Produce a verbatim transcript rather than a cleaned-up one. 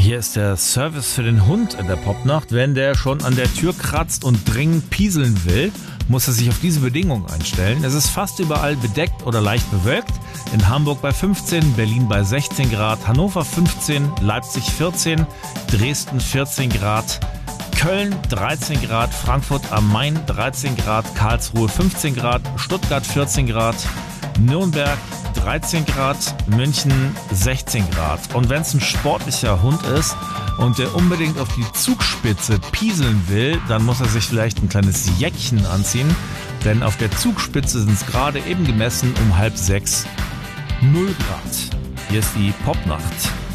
Hier ist der Service für den Hund in der Popnacht. Wenn der schon an der Tür kratzt und dringend pieseln will, muss er sich auf diese Bedingungen einstellen. Es ist fast überall bedeckt oder leicht bewölkt. In Hamburg bei fünfzehn, Berlin bei sechzehn Grad, Hannover fünfzehn, Leipzig vierzehn, Dresden vierzehn Grad, Köln dreizehn Grad, Frankfurt am Main dreizehn Grad, Karlsruhe fünfzehn Grad, Stuttgart vierzehn Grad, Nürnberg dreizehn Grad, München sechzehn Grad. Und wenn es ein sportlicher Hund ist und der unbedingt auf die Zugspitze pieseln will, dann muss er sich vielleicht ein kleines Jäckchen anziehen, denn auf der Zugspitze sind es gerade eben gemessen um halb sechs null Grad. Hier ist die Popnacht.